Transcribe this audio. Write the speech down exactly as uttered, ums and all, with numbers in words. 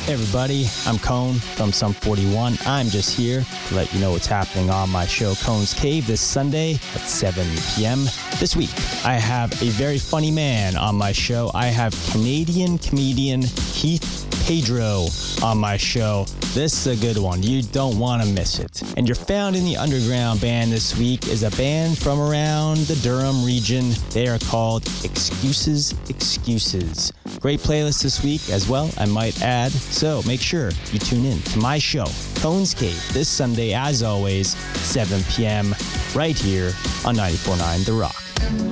Hey everybody, I'm Cone from Sum forty-one. I'm just here to let you know what's happening on my show Cone's Cave this Sunday at seven p.m. This week, I have a very funny man on my show. I have Canadian comedian Keith Pedro on my show. This is a good one. You don't want to miss it. And your Found in the Underground band this week is a band from around the Durham region. They are called Excuses, Excuses. Great playlist this week as well, I might add. So make sure you tune in to my show, Cone's Cave, this Sunday, as always, seven p.m. right here on ninety-four point nine The Rock.